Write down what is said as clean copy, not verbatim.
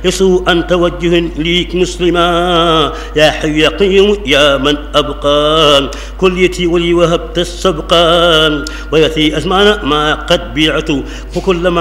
يسوء أن توجه ليك مسلما يا حي يا قيوم يا من أبقى كليتي ولي وهبت السبقان ويأتي أزمان ما قد بيعت وكلما